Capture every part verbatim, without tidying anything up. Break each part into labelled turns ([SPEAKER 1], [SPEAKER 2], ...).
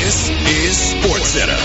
[SPEAKER 1] This is SportsCenter.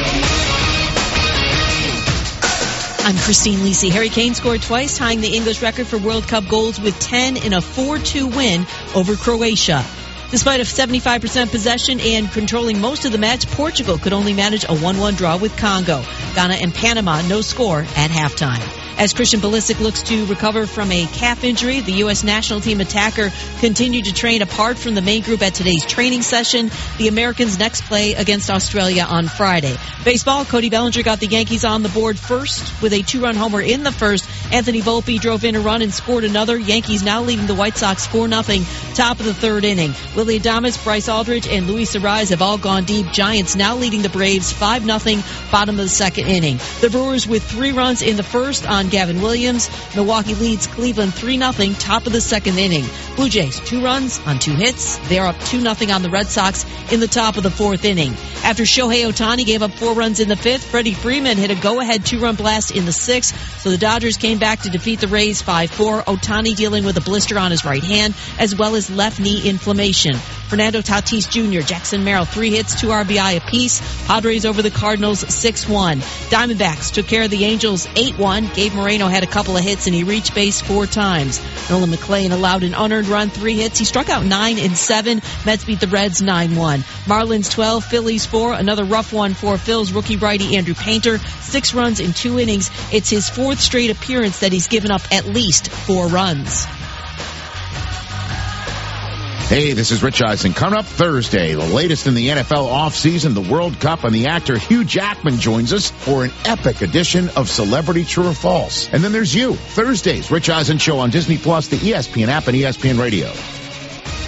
[SPEAKER 2] I'm Christine Lisi. Harry Kane scored twice, tying the English record for World Cup goals with ten in a four two win over Croatia. Despite a seventy-five percent possession and controlling most of the match, Portugal could only manage a one one draw with Congo. Ghana and Panama, no score at halftime. As Christian Pulisic looks to recover from a calf injury, the U S national team attacker continued to train apart from the main group at today's training session. The Americans next play against Australia on Friday. Baseball, Cody Bellinger got the Yankees on the board first with a two-run homer in the first. Anthony Volpe drove in a run and scored another. Yankees now leading the White Sox four nothing, top of the third inning. Willie Adames, Bryce Aldridge, and Luis Arraez have all gone deep. Giants now leading the Braves five nothing, bottom of the second inning. The Brewers with three runs in the first on Gavin Williams. Milwaukee leads Cleveland three nothing, top of the second inning. Blue Jays, two runs on two hits. They're up two nothing on the Red Sox in the top of the fourth inning. After Shohei Ohtani gave up four runs in the fifth, Freddie Freeman hit a go-ahead two-run blast in the sixth, so the Dodgers came back to defeat the Rays five four. Ohtani dealing with a blister on his right hand, as well as left knee inflammation. Fernando Tatis Junior, Jackson Merrill, three hits, two R B I apiece. Padres over the Cardinals six one. Diamondbacks took care of the Angels eight one. Gabe Moreno had a couple of hits, and he reached base four times. Nolan McClain allowed an unearned run, three hits. He struck out nine in seven. Mets beat the Reds nine one. Marlins twelve, Phillies four. Another rough one for Phil's rookie righty Andrew Painter. Six runs in two innings. It's his fourth straight appearance that he's given up at least four runs.
[SPEAKER 3] Hey, this is Rich Eisen. Coming up Thursday, the latest in the N F L offseason, the World Cup, and the actor Hugh Jackman joins us for an epic edition of Celebrity True or False. And then there's you, Thursdays, Rich Eisen Show on Disney Plus, the E S P N app, and E S P N Radio.